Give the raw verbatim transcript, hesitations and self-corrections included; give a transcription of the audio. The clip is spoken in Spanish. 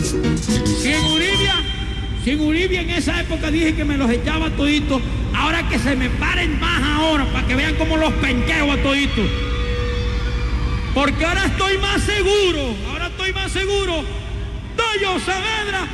Si en Uribia, si en Uribia en esa época dije que me los echaba toditos, ahora que se me paren más ahora, para que vean cómo los penqueo a toditos. Porque ahora estoy más seguro, ahora estoy más seguro. Toyo Saavedra